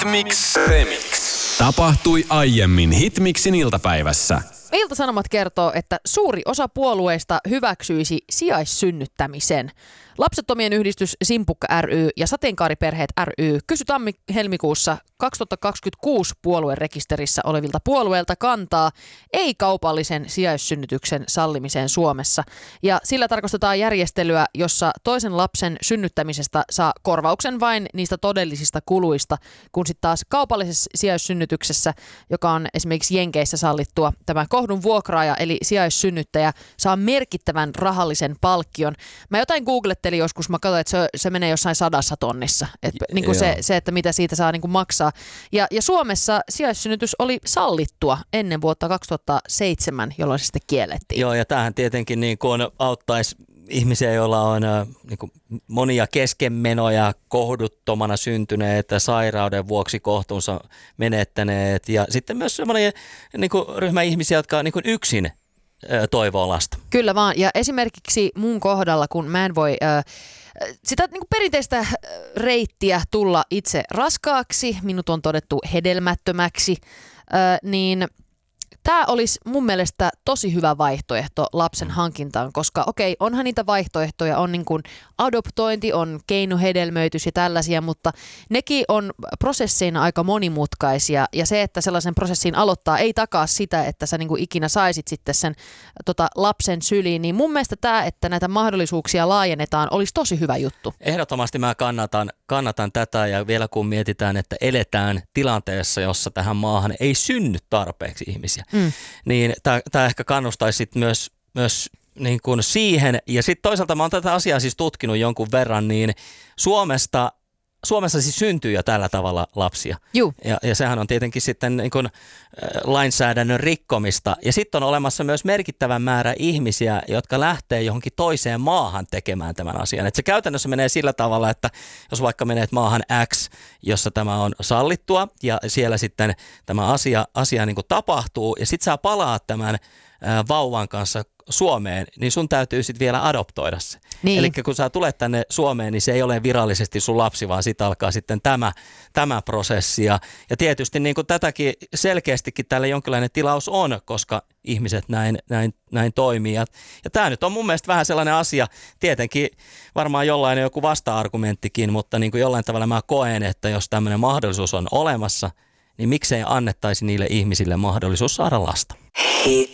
Hitmix Remix. Tapahtui aiemmin Hitmixin iltapäivässä. Ilta-Sanomat kertoo, että suuri osa puolueista hyväksyisi sijaissynnyttämisen. Lapsettomien yhdistys Simpukka ry ja Sateenkaariperheet ry kysyi tammi-helmikuussa 2026 puoluerekisterissä olevilta puolueilta kantaa ei-kaupallisen sijaissynnytyksen sallimiseen Suomessa. Ja sillä tarkoitetaan järjestelyä, jossa toisen lapsen synnyttämisestä saa korvauksen vain niistä todellisista kuluista, kun sitten taas kaupallisessa sijaissynnytyksessä, joka on esimerkiksi Jenkeissä sallittua, tämä kohdun vuokraaja eli sijaissynnyttäjä saa merkittävän rahallisen palkkion. Mä jotain googlettelin joskus, mä katsoin, että se menee jossain 100 tonnissa, niin kuin se, että mitä siitä saa niin kuin maksaa. Ja Suomessa sijaissynnytys oli sallittua ennen vuotta 2007, jolloin se sitten kiellettiin. Joo, ja tämähän tietenkin niin kuin auttaisi ihmisiä, joilla on niin kuin monia keskenmenoja, kohduttomana syntyneet, sairauden vuoksi kohtuunsa menettäneet ja sitten myös semmoinen niin kuin ryhmä ihmisiä, jotka niin kuin yksin toivoo lasta. Kyllä vaan, ja esimerkiksi mun kohdalla, kun mä en voi sitä niin kuin perinteistä reittiä tulla itse raskaaksi, minut on todettu hedelmättömäksi, niin tämä olisi mun mielestä tosi hyvä vaihtoehto lapsen hankintaan, koska okei, onhan niitä vaihtoehtoja, on niin kuin adoptointi, on keinohedelmöitys ja tällaisia, mutta nekin on prosesseina aika monimutkaisia ja se, että sellaisen prosessin aloittaa ei takaa sitä, että sä niin kuin ikinä saisit sitten sen lapsen syliin, niin mun mielestä tämä, että näitä mahdollisuuksia laajennetaan, olisi tosi hyvä juttu. Ehdottomasti mä kannatan tätä ja vielä kun mietitään, että eletään tilanteessa, jossa tähän maahan ei synny tarpeeksi ihmisiä. Niin tämä ehkä kannustaisi sit myös niin kuin siihen. Ja sitten toisaalta mä oon tätä asiaa siis tutkinut jonkun verran, niin Suomessa siis syntyy jo tällä tavalla lapsia. Ja sehän on tietenkin sitten niin kuin lainsäädännön rikkomista. Ja sitten on olemassa myös merkittävä määrä ihmisiä, jotka lähtee johonkin toiseen maahan tekemään tämän asian. Et se käytännössä menee sillä tavalla, että jos vaikka menet maahan X, jossa tämä on sallittua ja siellä sitten tämä asia niin kuin tapahtuu ja sitten sä palaat tämän vauvan kanssa Suomeen, niin sun täytyy sitten vielä adoptoida se. Niin. Eli kun sä tulet tänne Suomeen, niin se ei ole virallisesti sun lapsi, vaan sitten alkaa sitten tämä prosessi. Ja tietysti niin kuin tätäkin selkeästikin tällä jonkinlainen tilaus on, koska ihmiset näin toimii. Ja tämä nyt on mun mielestä vähän sellainen asia, tietenkin varmaan jollain joku vasta-argumenttikin, mutta niin kuin jollain tavalla mä koen, että jos tämmöinen mahdollisuus on olemassa, niin miksei annettaisi niille ihmisille mahdollisuus saada lasta.